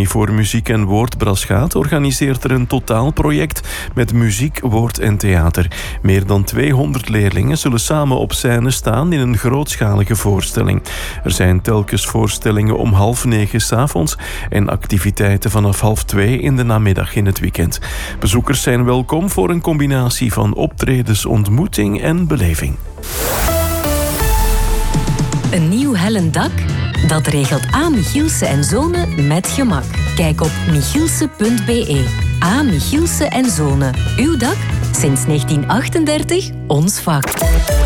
Unie voor Muziek en Woord Braschaat organiseert er een totaalproject met muziek, woord en theater. Meer dan 200 leerlingen zullen samen op scène staan in een grootschalige voorstelling. Er zijn telkens voorstellingen om 8:30 s'avonds en activiteiten vanaf 1:30 in de namiddag in het weekend. Bezoekers zijn welkom voor een combinatie van optredens, ontmoeting en beleving. Een nieuw hellend dak? Dat regelt A. Michielsen en Zonen met gemak. Kijk op michielsen.be. A. Michielsen en Zonen. Uw dak? Sinds 1938 ons vak.